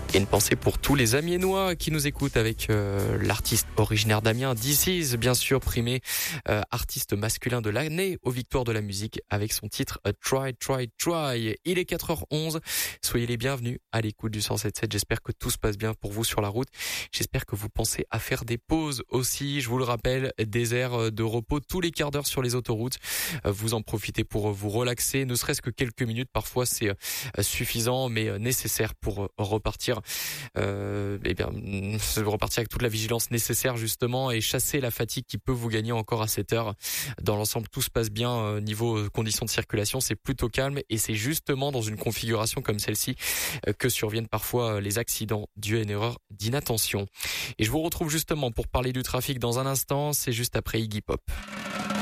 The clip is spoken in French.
Et une pensée pour tous les Amiénois qui nous écoutent avec l'artiste originaire d'Amiens, This Is, bien sûr, primé artiste masculin de l'année aux Victoires de la musique avec son titre Try, Try, Try. Il est 4h11. Soyez les bienvenus à l'écoute du 107.7. J'espère que tout se passe bien pour vous sur la route. J'espère que vous pensez à faire des pauses aussi. Je vous le rappelle, des aires de repos tous les quarts d'heure sur les autoroutes. Vous en profitez pour vous relaxer, ne serait-ce que quelques minutes. Parfois, c'est suffisant, mais nécessaire pour repartir. Repartir avec toute la vigilance nécessaire justement et chasser la fatigue qui peut vous gagner encore à cette heure. Dans l'ensemble, tout se passe bien niveau conditions de circulation, c'est plutôt calme et c'est justement dans une configuration comme celle-ci que surviennent parfois les accidents dus à une erreur d'inattention. Et je vous retrouve justement pour parler du trafic dans un instant, c'est juste après Iggy Pop.